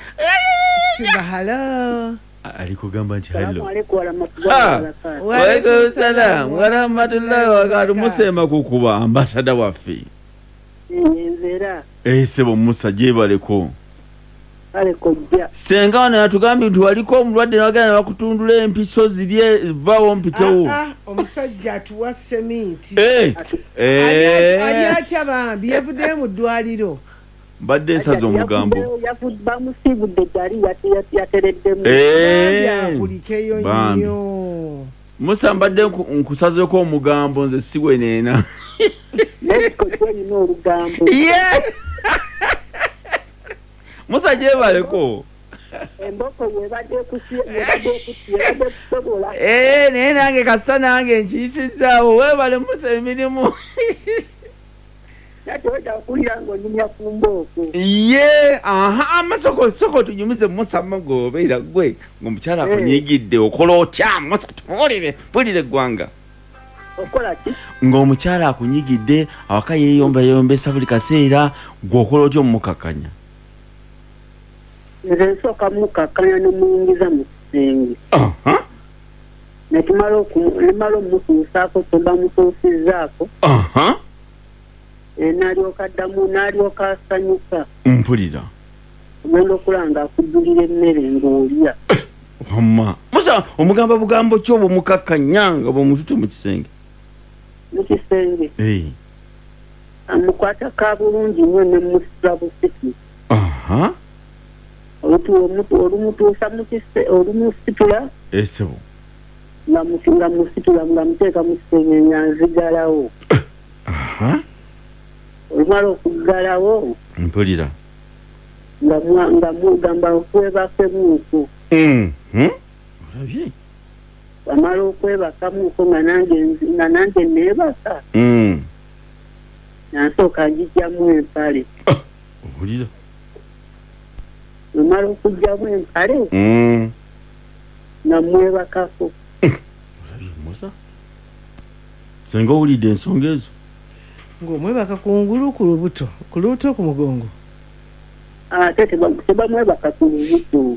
Sibahala. Alikugamba nti hello. Waalaikum salaam wa rahmatullahi wa barakatuh. Musema kukuba ambassador waffe. Nzera. Sebo Musa jebaleko. Aleko jja. Senga wana yatugambi nti waliko omulwadde n'abagana bakutundula empiso zirye vaawo mpitewo. Omusajja atuwa sementi. Ali atya bambi yavuddeyo mu ddwaliro. Badde nsaza omugambo bamusibudde gali yatereddemu kulikeyo nnyo Musa mbadde nkusazeko omugambo nze siwe neena nekojolina olugambo Musa jebaleko emboko yebadde kusobola naye nange kasita nange nkiyisizaawo webale Musa emirimu amasoko tunyumize Musa magobeera gwe ng'omukyala akunyigidde okola otya Musa tuwulire eggwanga ng'omukyala akunyigidde awaka yeeyombayombesa buli kaseera gw'okola otya omumukakanya. Nze nsooka mukakanya nomuyingiza mu kisenge nemala omutuusaako kyebamutuusizzaako n'alyoka addamu n'alyoka asanyuka mpulira ogenda okulanga akujjulira emmere ng'olya wamma Musa omugamba bugambo ki obwo mukakkanya nga bw'omutute mu kisenge amukwata ka bulungi nnyo ne musitula busiti olumutuusa olumusitula esebo nga musitula nga muteeka mu kisenge nyanzigalawo olumala okuggalawo mpulira nga mugamba okwebakamuuko olabye wamala okwebakamuuko nga nange neebaka nansooka ngijjamu empale owulira omala okugjamu empale nga mwebakako olabye Musa senga owulidde ensonga ezo ng'omwebaka kungulu ku lubuto ku mugongo ate tebamwebaka ku lubuto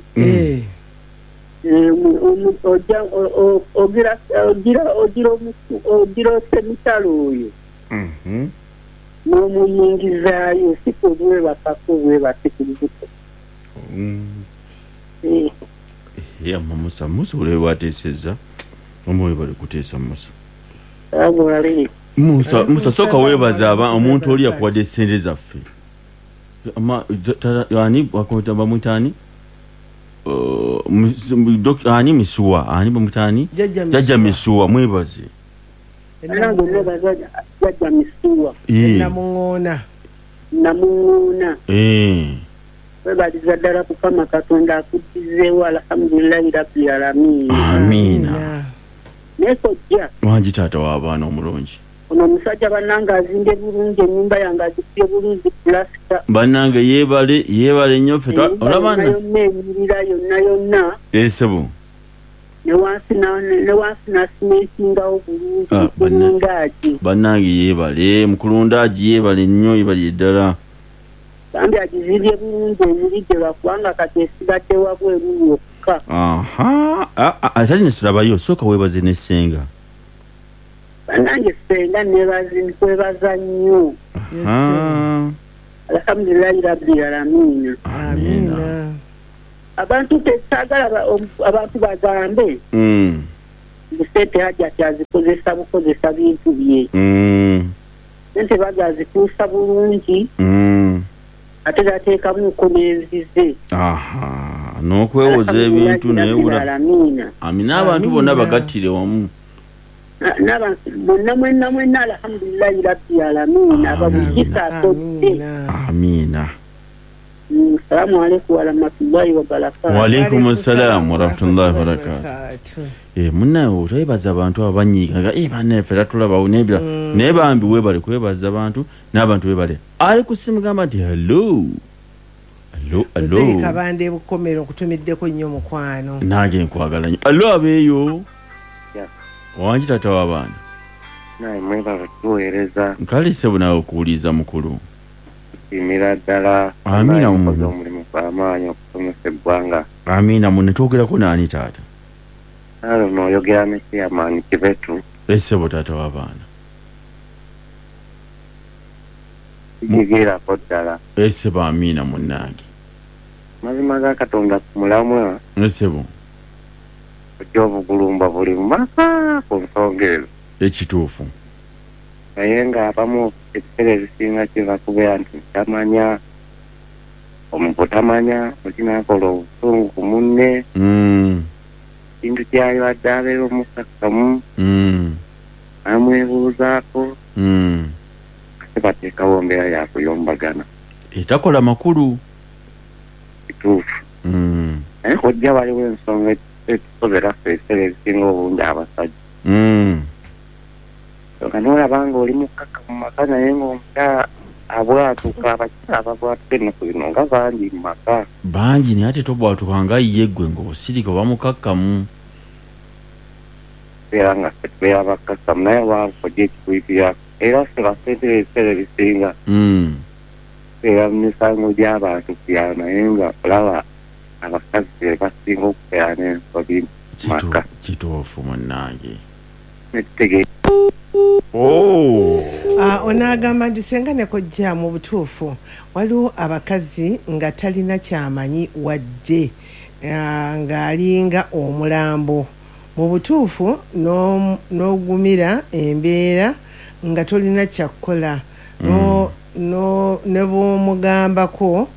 ogira semitalo oyo n'omuyingizaayo si kumwebakako bwebate ku lubuto ama Musa olebe bwateesezza omwoyo bali kuteesa Musa Musa soka webaza omuntu oli yakuwadde essente zaffe ani wakweta bamwitaani ani misuwa ani bamwitaani jajja misuwa mwebaze jajja misuwa namuŋoona webaliza ddala Mukama Katonda akuddizeewo alhamdulillahi rabbil aalamiina amiina naye kojja wangi taata w'abaana omulungi ono musajja bannange azimbe bulungi ennyumba yange azikubye bulungi pulasita bannange yeebale nnyo ffe olabana yonna emirira yonna esebo ne wansi nasimentingawo bulungi mukulundaaji bannange yeebale mukulundaaji yeebale nnyo yeebale ddala bambi agizimbye bulungi emiridde lwakubanga kati esigadde wabweru yokka ate nesulabayo sooka weebaze nessenga bannange senga nkwebaza nnyo alhamdulillahi rabbil alamina amina abantu tesaagala abantu bagambe sente hajja azikozesa bintu bye sente bagazikuusa bulungi ate gateekamuuko n'enzize n'okwewoza ebintu neewula amina abantu bonna bagattire wamu bonna mwenna alhamdulillahi rabbil alamina ababukisa akodde amina assalamu alaikum warahmatullahi wabarakatuh. Waalaikum assalam warahmatullahi wabarakatuh. Munnaye otwebaza abantu abanyiiga banneeffe tatulabawo nebira naye bambi weebale kwebaza abantu n'abantu weebale ali ku simu gamba nti hello kabande bukomero okutumiddeko nnyo mukwano nange nkwagala nnyo allo abeeyo wangi tata w'abaana naye mwebale tuweereza nkale ssebo naawe okuwuliza mukulu imira ddala amina omulimu gw'amaanyi okusomesa eggwanga amina munne twogerako naani taata alo nooyogera ne chairman Kibetu essebo taata w'abaana kigigerako ddala essebo amina munnange mazima ga Katonda ku mulamwa essebo ojja obugulumba buli mu maka ku nsonga ezo ekituufu naye ng'abamu ebiseera ebisinga kiva kubeera nti tamanya omuntu tamanya mukinaakola obusungu ku munne kintu kyalibadde abeera omukakkamu amwebuuzaako ate bateekawo mbeera yakuyombagana etakola makulu kituufu naye kojja waliwo ensonga etusobera ffe ebiseera ebisinga obungi abasajja kanolabanga oli mukaka mu maka naye ng'omukyala abwatuka abakyala ababwatuka ennaku zino nga bangi mu maka bangi naye ate tobwatuka nga yeggwe ng'osirika oba mukakkamu era nga ffe tubeera bakakkamu naye waakojja ekikuyitira era ffe basentera ebiseera ebisinga era mu misango gy'abantu kubyala naye nga olaba abakazi be basinga okubeera n'ensobi mu maka kituufu munnange netutegeera onaagamba nti senga ne kojja mu butuufu waliwo abakazi nga talina kyamanyi wadde ng'alinga omulambo mu butuufu n'ogumira embeera nga tolina kyakkola ne bw'omugambako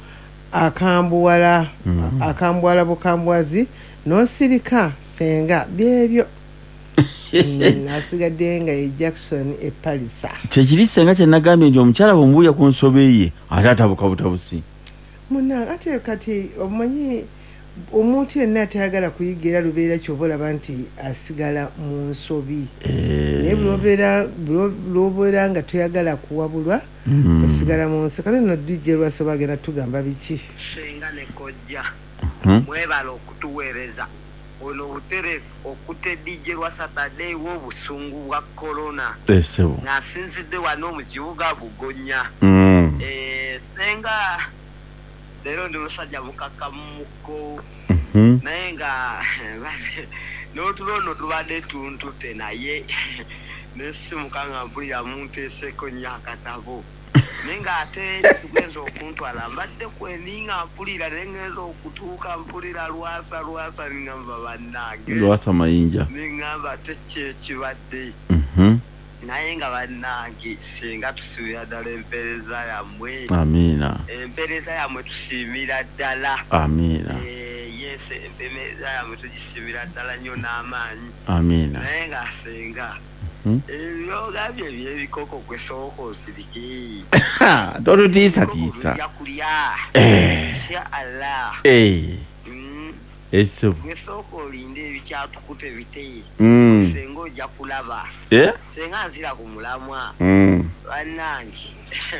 akambuwala bukambwazi n'osirika senga byebyo nasigadde nga ye Jackson epalisa kyekiri senga kyenagambye nti omukyala bwemubuuya ku nsobe ye ate atabuka butabusi muna ate kati omanyi omuntu yenna atayagala kuyiga era lubeera kyoba olaba nti asigala mu nsobi naye lwobeera nga toyagala kuwabulwa osigala mu nsi kale no DJ lwase bagenda tugamba biki senga ne kojja mwebala okutuweereza ono obutereefu okutta DJ lwa Saturday w'obusungu bwa korona ng'asinzidde wano mu kibuga Bugonya senga leero ndi musajja mukakkamuko naye nga n'otulo nno tubadde tuntute naye nesimuka nga mpulira munteeseko nnyo akatabo naye ng'ate tugenza okuntwala mbadde kweninga mpulira naye ngenza okutuuka mpulira lwasa ningamba bannange lwasa mayinja ningamba tekyekibadde naye nga bannange senga tusiimira ddala empeereza yammwe amiina empeereza yammwe tusiimira ddala amiina yes empeereza yammwe tugisiimira ddala nnyo n'amaanyi amiina naye nga senga ebyogambye ebyebikoko kwesooka osirike totutiisatiisa kulya insha Allah Eso. Ngesoko olinde ebikyatukuta ebiteye. Senga ojja kulaba. Senga nzira ku mulamwa. Bannange.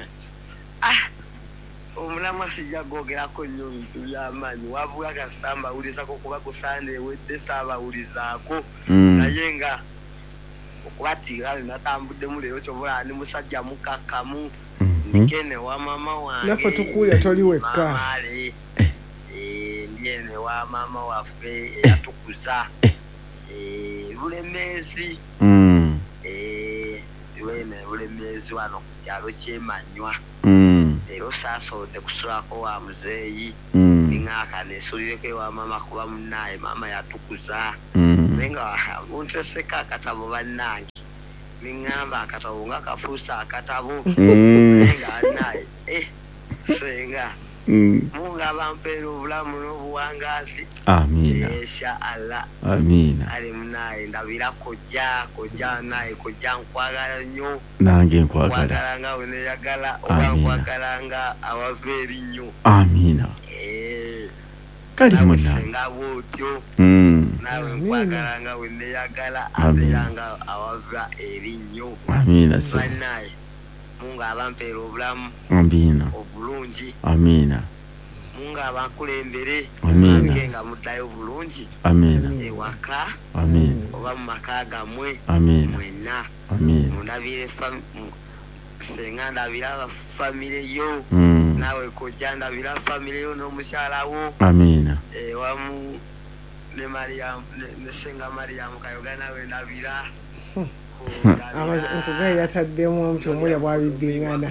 Omulamwa sijja googerako nnyo bintu by'amaanyi wabula kasita mbawulizako kuba kusande ewedde saabawulizaako naye nga okubatiira natambudde leero kyobula ni musajja mukakkamu ndikene wa mama wange naffe tukuulya toli wekka ndiene wa mama waffe eyatukuza Bulemeezi Bulemeezi wano ku kyalo ky'Emanywa Ero saasodde kusulako wa muzeeyi ng'aka neesulireko wa mama kuba munnaye mama yatukuza naye nga munteseka akatabo bannange niŋŋamba akatabo nga kafuusa akatabo naye nga bannaye senga munga bampeera obulamu n'obuwangaazi insha Allah ali munaye ndabira kojja naye kojja nkwagala nnyo nange nkwagala nga we neeyagala oba nkwagala nga awava erinnyo kali munaye nga bwotyo nawe nkwagala nga we neeyagala ate era nga awava erinnyo bannaye munga abampeera obulamu obulungi munga abankulembere bange nga muddayo bulungi ewaka oba mu maka gammwe mwenna mundabire senga ndabira abafamire yo naawe kojja ndabira famire yo n'omukyala wo wamu ne Mariamu ne senga Mariamu Kayoga nawe ndabira nkugaye yataddemu omuti omulya bwabiddiŋŋana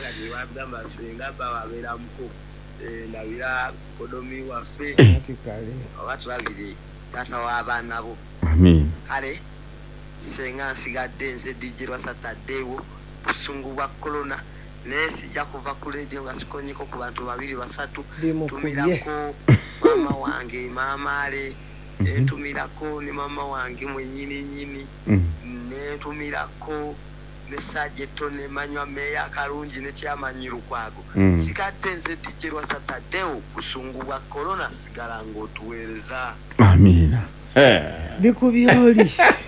ndabira kodomi waffe oba tulabire taata w'abaana bo kale senga nsigadde nze DJ Lwasataddeewo busungu bwa korona naye sijja kuva ku leediyo nga sikonyeko ku bantu 2-3 tumirako maama wange maamaale netumirako ne maama wange mwennyini netumirako ne Sajjeto ne Manywa meya akalungi ne Kyamanyi Lukwago sikadde nze DJ Lwasataddeewo busungu bwa korona sigala ng'otuweereza bikubye oli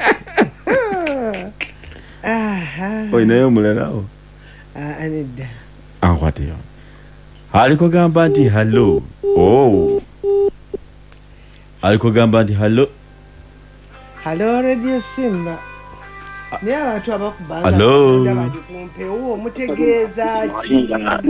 oyinayo omulalawo anedda ankwateyo aliko gamba nti hallo aliko gamba nti hallo Radio Simba naye abantu abakubanga bali kumpewo mutegeeza ki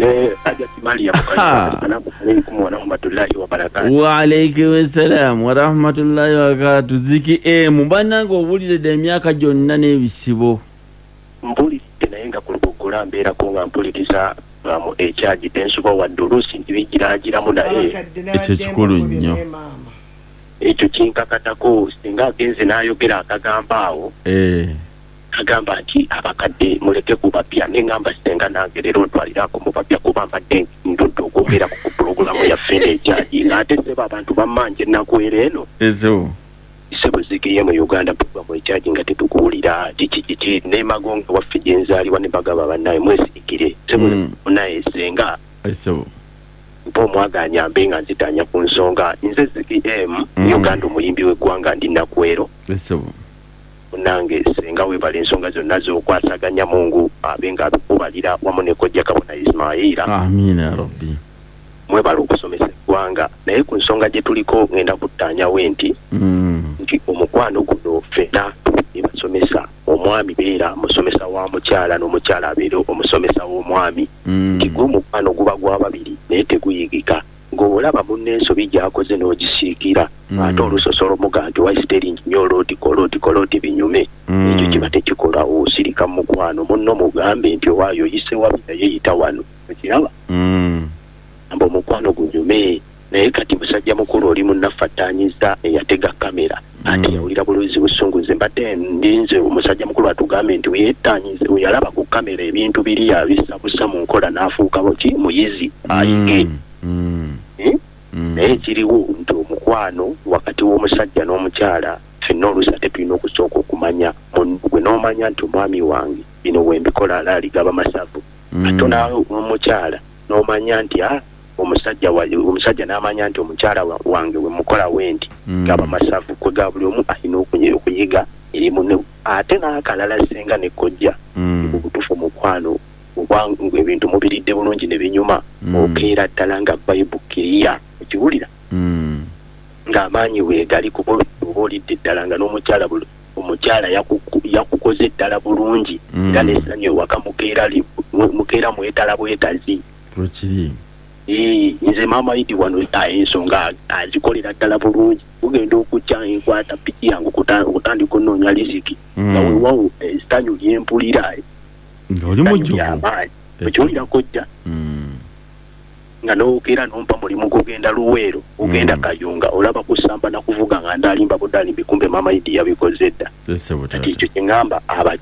wa alaikum salam wa rahmatullahi wa barakatuh ziki mubannanga obuulizidde emyaka gyonna n'ebisibo mpulidde naye nga kulugugula mbeerako nga mpuliriza mu ekyaji tensuba wadde oluusi ntibigiraagiramu naye ekyo kikulu nnyo ekyo kinkakatako singa agenze n'ayogera akagamba awo agamba nti abakadde muleke kubapya neŋŋamba senga nange leero ntwalirako mubapya kuba mbadde ndudde okwogera ku pulogulamu yaffe n'ekyaji ng'ate seba abantu bammanje ennaku era eno isebo zigiye mu Uganda pulogulamu ekyaji nga tetukuwulira kiki n'emagonga waffe gye nzaalibwa ne bagaba bannaye mwesiikire sebo munaye senga mpa omwaganya mbe nga nzitanya ku nsonga nze ZM Uganda omuyimbi w'eggwanga ndi Nakwero nange senga webala ensonga zonna z'okwasaganya Mungu abe nga abikubalira wamu ne kojja Kabona Ismaila amina ya rabbi mwebala okusomesa eggwanga naye ku nsonga gye tuliko ngenda kuttaanyawo nti omukwano guno ffenna basomesa omwami beera musomesa wa mukyala n'omukyala abeera omusomesa w'omwami nti gwe omukwano guba gwa babiri naye teguyigika ng'olaba munneensobi gy'akoze n'ogisiikira ate olusosolo muga nti waisiteringi nnyo olooti binyume ekyo kiba tekikola osirika mu mukwano munno mugambe nti owaayo oyise wabi naye yita wano okiraba amba omukwano gunyume naye kati musajja mukulu oli munnaffattaanyiza eyatega kamera ate yawulira bulunzi busunguze mbadde ndinze omusajja mukulu atugambe nti weyettaanyize weyalaba ku kamera ebintu biri abisabusa mu nkola n'afuuka ki muyizi ayige naye kiriwo nti omukwano wakati w'omusajja n'omukyala ffenna oluusi ate tulina okusooka okumanya gwe n'omanya nti omwami wange bino wembikola alaaligaba masavu ate nawe omukyala n'omanya nti omusajja n'amanya nti omukyala wange we mukola wendi gaba masafu kwe ga buli omu alina okuyiga erimu ate n'akalala senga ne kojja obutuufu mukwano obwangu ebintu mubiridde bulungi ne binyuma okeera ddala nga Bible kiriya okiwulira ng'amaanyi weegali kuba olidde ddala nga omukyala yakukoze ddala bulungi era n'essanyu ewaka mukeera mwetala bwetazi nze maama Idi wano ensonga azikolera ddala bulungi ugenda okujja enkwata piki yangu kutandika onoonya lisiki nga weewawo essanyu lyempulira oli mujjuvu okiwulira kojja nga n'okeera n'ompa mulimu gugenda Luweero ugenda Kayunga olaba kusamba na kuvuga nga ndalimba buddalimbi kumbe maama Idi yabikoze dda kati ekyo kyeŋŋamba